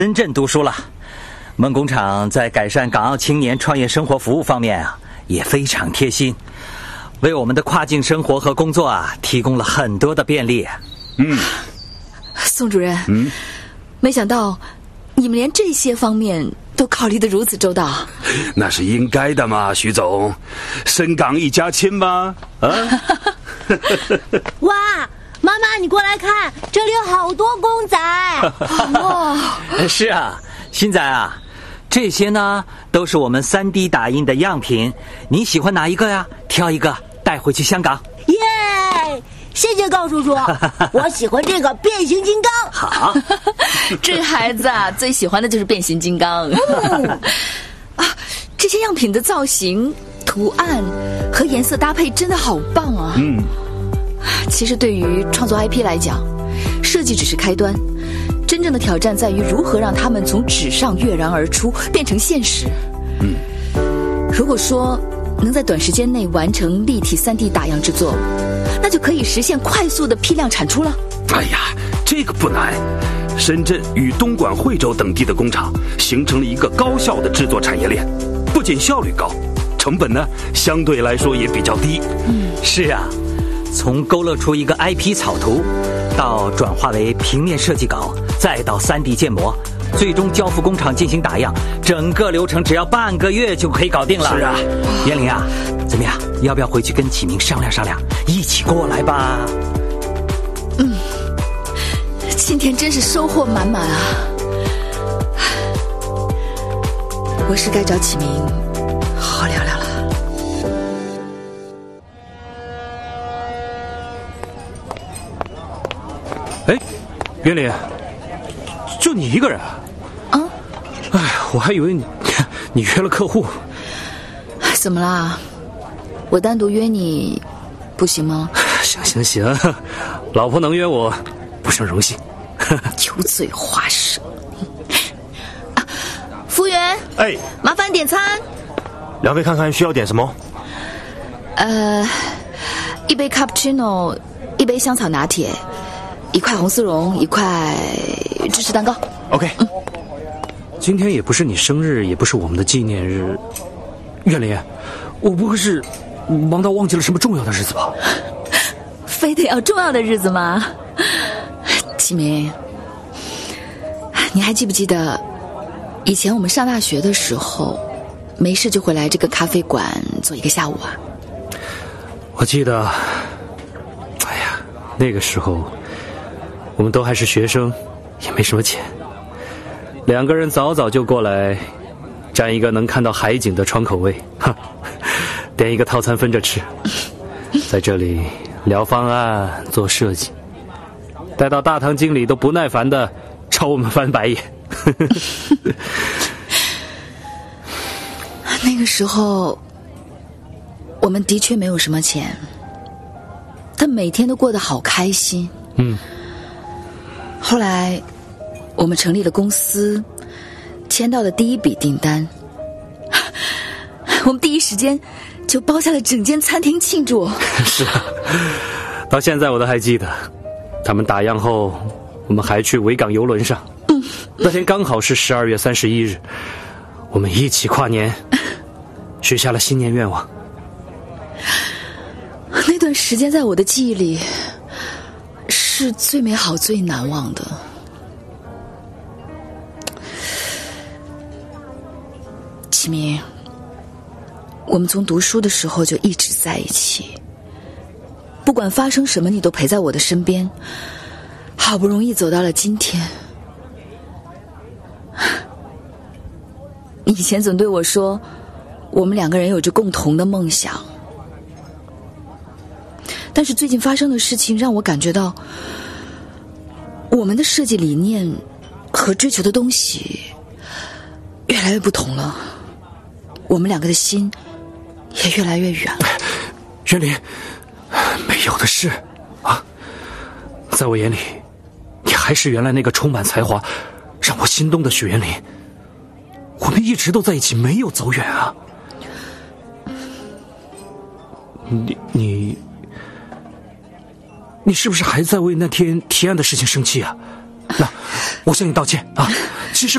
深圳读书了。梦工厂在改善港澳青年创业生活服务方面也非常贴心，为我们的跨境生活和工作提供了很多的便利。 宋主任，没想到你们连这些方面都考虑得如此周到。 那是应该的嘛，徐总，深港一家亲嘛。 哇，妈妈你过来看，这里有好多公仔。 哇， 是啊，新仔这些呢都是我们3D 打印的样品，你喜欢哪一个呀？挑一个带回去香港。 耶，谢谢高叔叔，我喜欢这个变形金刚。 好， 这孩子最喜欢的就是变形金刚。这些样品的造型、图案和颜色搭配真的好棒啊。其实对于创作 IP 来讲，设计只是开端，真正的挑战在于如何让他们从纸上跃然而出，变成现实。如果说能在短时间内完成立体3D 打样制作，那就可以实现快速的批量产出了。 哎呀，这个不难。深圳与东莞、惠州等地的工厂形成了一个高效的制作产业链，不仅效率高，成本呢相对来说也比较低。 是啊，从勾勒出一个 IP 草图，到转化为平面设计稿，再到3D 建模，最终交付工厂进行打样，整个流程只要半个月就可以搞定了。 是啊， 袁林怎么样？要不要回去跟启明商量商量，一起过来吧？ 今天真是收获满满啊！我是该找启明好好聊聊了。 哎，袁林，就你一个人啊？我还以为你约了客户。 怎么啦？我单独约你不行吗？ 行，老婆能约我不胜荣幸。 油嘴滑舌。服务员，麻烦点餐。 2位看看需要点什么？ 一杯 cappuccino， 一杯香草拿铁，1块红丝绒，1块芝士蛋糕。 OK。 今天也不是你生日，也不是我们的纪念日。袁林，我不会是忙到忘记了什么重要的日子吧？ 非得要重要的日子吗？启明，你还记不记得以前我们上大学的时候，没事就会来这个咖啡馆坐一个下午啊？ 我记得，那个时候我们都还是学生，也没什么钱，2个人早就过来占一个能看到海景的窗口位，点一个套餐分着吃，在这里聊方案做设计，待到大堂经理都不耐烦的朝我们翻白眼。 那个时候我们的确没有什么钱，但每天都过得好开心。后来我们成立了公司，签到了第1笔订单，我们第一时间就包下了整间餐厅庆祝。 是啊，到现在我都还记得，他们打样后，我们还去维港邮轮上。那天刚好是12月31日，我们一起跨年，许下了新年愿望。 那段时间在我的记忆里是最美好、最难忘的。启明，我们从读书的时候就一直在一起，不管发生什么，你都陪在我的身边。好不容易走到了今天，你以前总对我说，我们2个人有着共同的梦想。但是最近发生的事情让我感觉到，我们的设计理念和追求的东西越来越不同了，我们2个的心也越来越远了。 袁林，没有的事啊，在我眼里，你还是原来那个充满才华、让我心动的许袁林。我们一直都在一起，没有走远啊。你是不是还在为那天提案的事情生气啊？那我向你道歉啊。其实